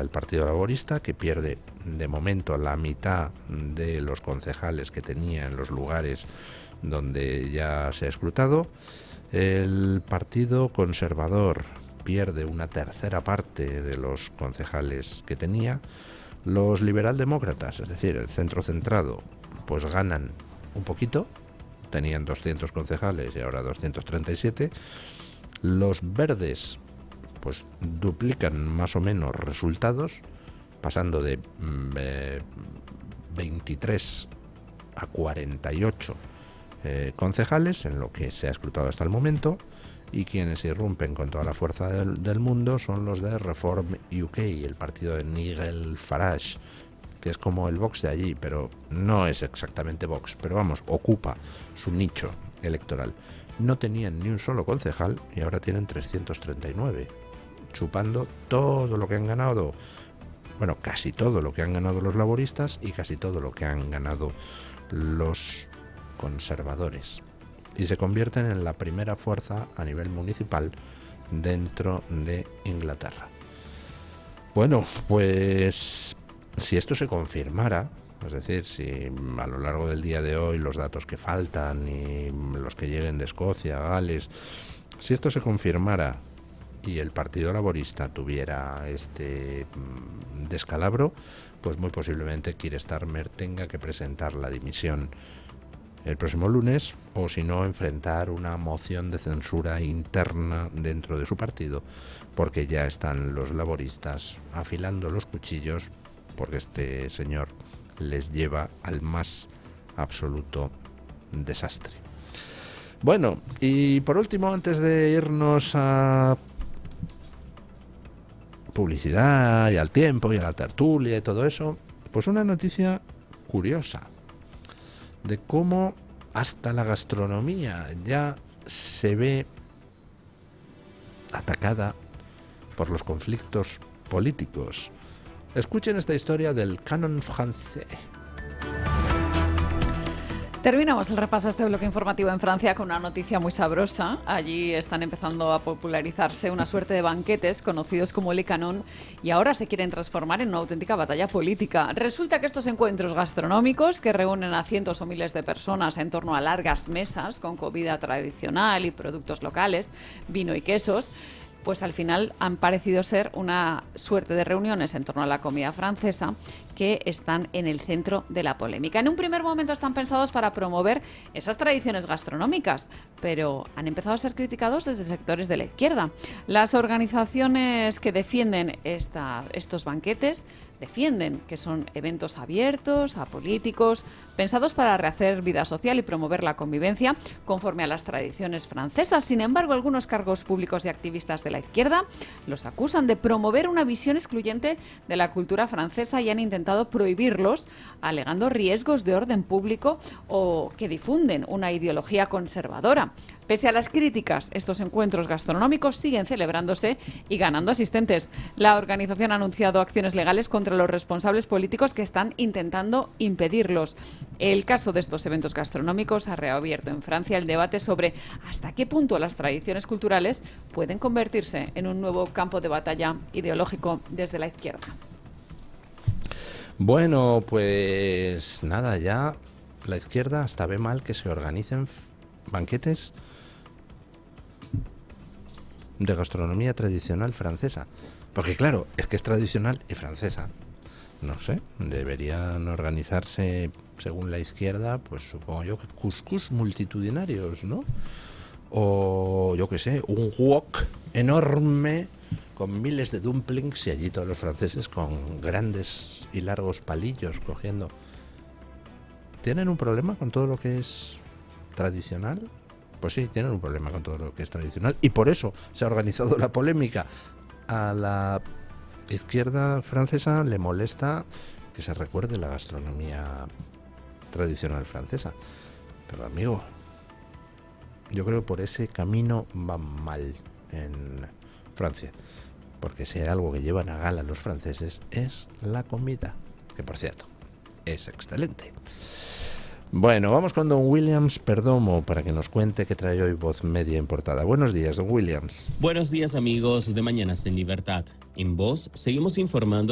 el Partido Laborista, que pierde de momento la mitad de los concejales que tenía en los lugares donde ya se ha escrutado. El Partido Conservador pierde una tercera parte de los concejales que tenía. Los liberaldemócratas, es decir, el centro centrado, pues ganan un poquito. Tenían 200 concejales y ahora 237. Los verdes pues duplican más o menos resultados, pasando de 23 a 48 concejales en lo que se ha escrutado hasta el momento, y quienes irrumpen con toda la fuerza del mundo son los de Reform UK, el partido de Nigel Farage, que es como el Vox de allí, pero no es exactamente Vox, pero vamos, ocupa su nicho electoral. No tenían ni un solo concejal y ahora tienen 339, chupando todo lo que han ganado, bueno, casi todo lo que han ganado los laboristas y casi todo lo que han ganado los conservadores. Y se convierten en la primera fuerza a nivel municipal dentro de Inglaterra. Bueno, pues si esto se confirmara, es decir, si a lo largo del día de hoy los datos que faltan y los que lleguen de Escocia, Gales, si esto se confirmara y el Partido Laborista tuviera este descalabro, pues muy posiblemente Keir Starmer tenga que presentar la dimisión el próximo lunes, o si no, enfrentar una moción de censura interna dentro de su partido, porque ya están los laboristas afilando los cuchillos, porque este señor les lleva al más absoluto desastre. Bueno, y por último, antes de irnos a publicidad y al tiempo y a la tertulia y todo eso, pues una noticia curiosa de cómo hasta la gastronomía ya se ve atacada por los conflictos políticos. Escuchen esta historia del Canon Français. Terminamos el repaso a este bloque informativo en Francia con una noticia muy sabrosa. Allí están empezando a popularizarse una suerte de banquetes conocidos como Le Canon y ahora se quieren transformar en una auténtica batalla política. Resulta que estos encuentros gastronómicos, que reúnen a cientos o miles de personas en torno a largas mesas con comida tradicional y productos locales, vino y quesos, pues al final han parecido ser una suerte de reuniones en torno a la comida francesa que están en el centro de la polémica. En un primer momento están pensados para promover esas tradiciones gastronómicas, pero han empezado a ser criticados desde sectores de la izquierda. Las organizaciones que defienden estos banquetes defienden que son eventos abiertos a políticos, pensados para rehacer vida social y promover la convivencia conforme a las tradiciones francesas. Sin embargo, algunos cargos públicos y activistas de la izquierda los acusan de promover una visión excluyente de la cultura francesa y han intentado prohibirlos, alegando riesgos de orden público o que difunden una ideología conservadora. Pese a las críticas, estos encuentros gastronómicos siguen celebrándose y ganando asistentes. La organización ha anunciado acciones legales contra los responsables políticos que están intentando impedirlos. El caso de estos eventos gastronómicos ha reabierto en Francia el debate sobre hasta qué punto las tradiciones culturales pueden convertirse en un nuevo campo de batalla ideológico desde la izquierda. Bueno, pues nada, ya la izquierda hasta ve mal que se organicen banquetes de gastronomía tradicional francesa, porque claro, es que es tradicional y francesa. No sé, deberían organizarse según la izquierda, pues supongo yo que couscous multitudinarios, ¿no? O yo qué sé, un wok enorme con miles de dumplings y allí todos los franceses con grandes y largos palillos cogiendo. ¿Tienen un problema con todo lo que es tradicional? Pues sí, tienen un problema con todo lo que es tradicional y por eso se ha organizado la polémica. A la izquierda francesa le molesta que se recuerde la gastronomía tradicional francesa. Pero amigo, yo creo que por ese camino va mal en Francia. Porque si hay algo que llevan a gala los franceses es la comida. Que por cierto, es excelente. Bueno, vamos con don Williams Perdomo para que nos cuente qué trae hoy Voz Media en portada. Buenos días, don Williams. Buenos días, amigos de Mañanas en Libertad. En Voz seguimos informando